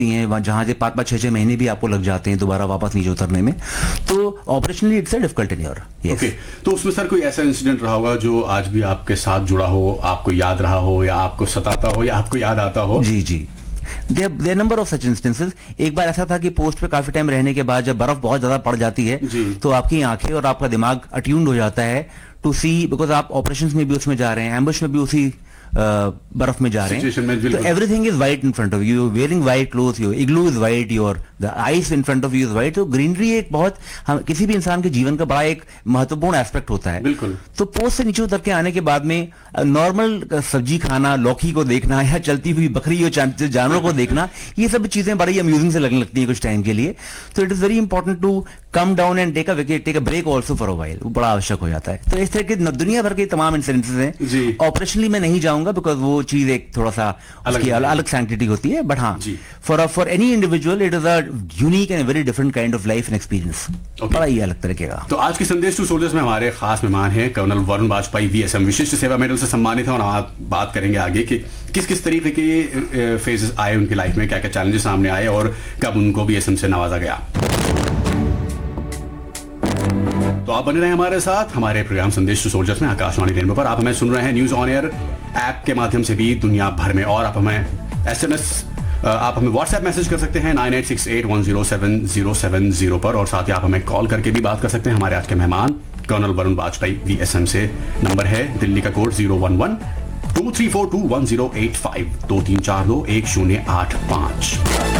हैं, वहाँ जहाँ से 5-5, 6-6 महीने भी आपको लग जाते हैं दोबारा वापस नीचे उतरने में, तो operationally it's a difficult in your. Okay, तो उसमें सर कोई ऐसा इंसिडेंट रहा होगा जो आज भी आपके साथ जुड़ा हो, आपको याद रहा हो, या आपको सताता हो, या आपको याद आता हो? जी जी, their number of such instances. एक बार ऐसा था कि पोस्ट पे काफी टाइम रहने के बाद जब बर्फ बहुत ज्यादा पड़ जाती है तो आपकी आंखें और आपका दिमाग अट्यून्ड हो जाता है टू सी, बिकॉज आप ऑपरेशंस में भी उसमें जा रहे हैं, एम्बुश में भी उसी बर्फ में जा रहे हैं, तो everything is white in front of you, wearing white cloth, your igloo is white, your the ice in front of you is white. तो ग्रीनरी एक बहुत किसी भी इंसान के जीवन का बड़ा एक महत्वपूर्ण एस्पेक्ट होता है। बिल्कुल। तो पोस्ट से नीचे उतर के आने के बाद में नॉर्मल सब्जी खाना, लौकी को देखना या चलती हुई बकरी और जानवरों को देखना, ये सब चीजें बड़ी अम्यूजिंग से लगने लगती है कुछ टाइम के लिए। तो it is very important to come down and take a break also for a while, वो बड़ा आवश्यक हो जाता है। तो इस तरह के दुनिया भर के तमाम इंसिडेंसेस हैं। ऑपरेशनली मैं नहीं जाऊंगा बिकॉज वो चीज एक थोड़ा सा उसकी अलग सैंक्टिटी होती है, बट हाँ for any individual it is a unique and very different kind of life and experience, बड़ा ही अलग तरीके का। तो आज की संदेश टू सोल्जर्स में हमारे खास मेहमान हैं कर्नल वरुण वाजपेयी, VSM विशिष्ट सेवा मेडल से सम्मानित है, और आप बात करेंगे आगे कि किस किस तरीके के फेजेस आए उनकी लाइफ में, क्या क्या चैलेंजेस सामने आए और कब उनको VSM से नवाजा गया। तो आप बने रहे हमारे साथ हमारे प्रोग्राम संदेश टू सोल्जर्स में आकाशवाणी रेनबो पर। आप हमें सुन रहे हैं न्यूज ऑन एयर ऐप के माध्यम से भी दुनिया भर में, और आप हमें SMS आप हमें व्हाट्सएप मैसेज कर सकते हैं 9868107070 पर, और साथ ही आप हमें कॉल करके भी बात कर सकते हैं। हमारे आज के मेहमान कर्नल वरुण वाजपेयी, VSM से। नंबर है दिल्ली का कोड 011-2342-1085 2342-1085।